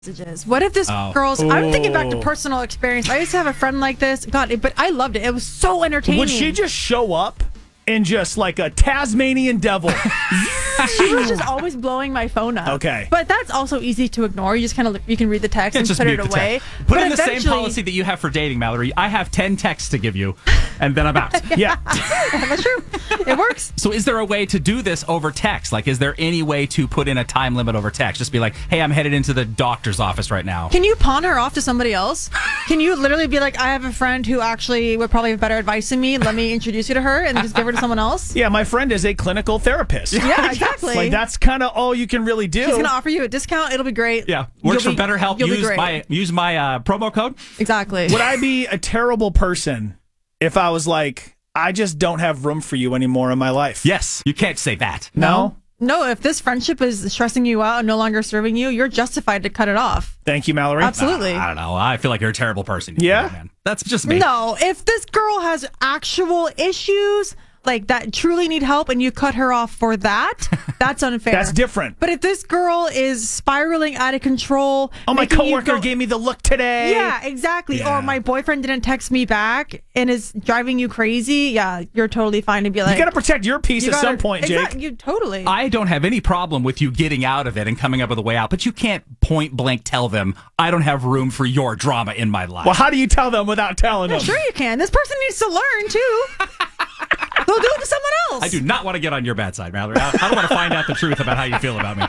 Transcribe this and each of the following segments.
messages. What if this girl's... I'm thinking back to personal experience. I used to have a friend like this. God, but I loved it. It was so entertaining. Would she just show up in just like a Tasmanian devil? She was just always blowing my phone up. Okay. But that's also easy to ignore. You just kind of, you can read the text and put it away. Put in the same policy that you have for dating, Mallory. I have 10 texts to give you, and then I'm out. Yeah. That's true. It works. So is there a way to do this over text? Like, is there any way to put in a time limit over text? Just be like, hey, I'm headed into the doctor's office right now. Can you pawn her off to somebody else? Can you literally be like, I have a friend who actually would probably have better advice than me. Let me introduce you to her, and just give her to someone else? Yeah, my friend is a clinical therapist. Yeah, exactly. Like, that's kind of all you can really do. She's going to offer you a discount. It'll be great. Yeah. Works for BetterHelp. Use my promo code. Exactly. Would I be a terrible person if I was like, I just don't have room for you anymore in my life? Yes. You can't say that. No? No, if this friendship is stressing you out and no longer serving you, you're justified to cut it off. Thank you, Mallory. Absolutely. I don't know. I feel like you're a terrible person. Yeah? Man. That's just me. No, if this girl has actual issues like that truly need help and you cut her off for that, that's unfair. That's different. But if this girl is spiraling out of control... Oh, my coworker gave me the look today. Yeah, exactly. Yeah. Or my boyfriend didn't text me back and is driving you crazy. Yeah, you're totally fine to be like... You got to protect your peace at some point, Jake. Exactly, you totally. I don't have any problem with you getting out of it and coming up with a way out, but you can't point blank tell them, I don't have room for your drama in my life. Well, how do you tell them without telling them? Sure you can. This person needs to learn, too. Go do it to someone else. I do not want to get on your bad side, Mallory. I don't want to find out the truth about how you feel about me.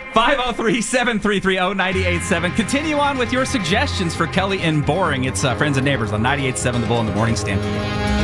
503-733-0987. Continue on with your suggestions for Kelly and Boring. It's Friends and Neighbors on 98.7 The Bull in the Morning Stand.